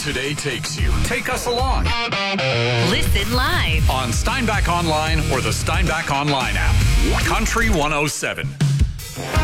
today takes you. Take us along Listen live. on Steinbach Online or the Steinbach Online app. Country 107.